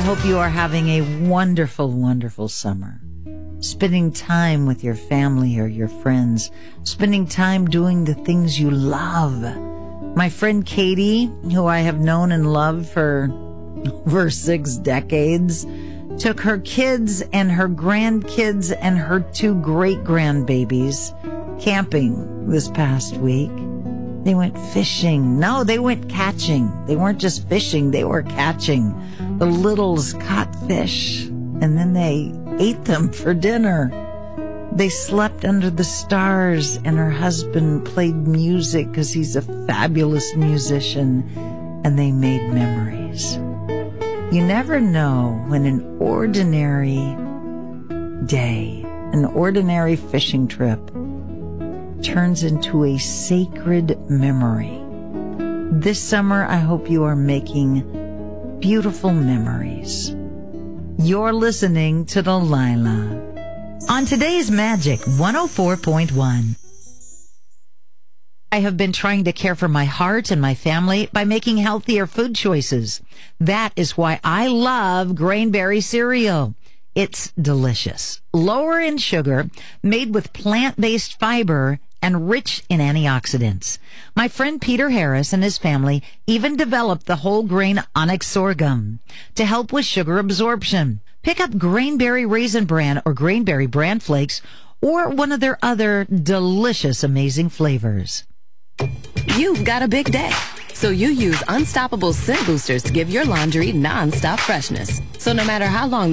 hope you are having a wonderful, wonderful summer. Spending time with your family or your friends. Spending time doing the things you love. My friend Katie, who I have known and loved for over 6 decades, took her kids and her grandkids and her 2 great-grandbabies camping this past week. They went fishing. No, they went catching. They weren't just fishing, they were catching. The littles caught fish, and then they ate them for dinner. They slept under the stars, and her husband played music because he's a fabulous musician, and they made memories. You never know when an ordinary day, an ordinary fishing trip, turns into a sacred memory. This summer, I hope you are making beautiful memories. You're listening to Delilah on today's Magic 104.1. I have been trying to care for my heart and my family by making healthier food choices. That is why I love Grainberry cereal. It's delicious, lower in sugar, made with plant-based fiber, and rich in antioxidants. My friend Peter Harris and his family even developed the whole grain onyx sorghum to help with sugar absorption. Pick up Grainberry Raisin Bran or Grainberry Bran Flakes or one of their other delicious, amazing flavors. You've got a big day, so you use Unstoppable Scent Boosters to give your laundry non-stop freshness. So no matter how long